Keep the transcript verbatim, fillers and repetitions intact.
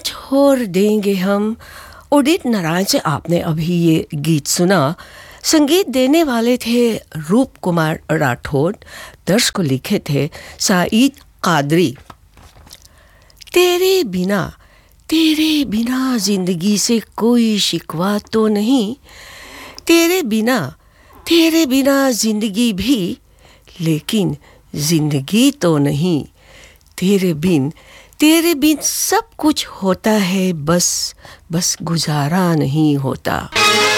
छोड़ देंगे हम। उदित नारायण से आपने अभी ये गीत सुना। संगीत देने वाले थे रूप कुमार राठौड़, दर्श को लिखे थे सईद कादरी। तेरे बिना तेरे बिना जिंदगी से कोई शिकवा तो नहीं, तेरे बिना तेरे बिना जिंदगी भी, लेकिन जिंदगी तो नहीं। तेरे बिन तेरे बिन सब कुछ होता है, बस बस गुजारा नहीं होता।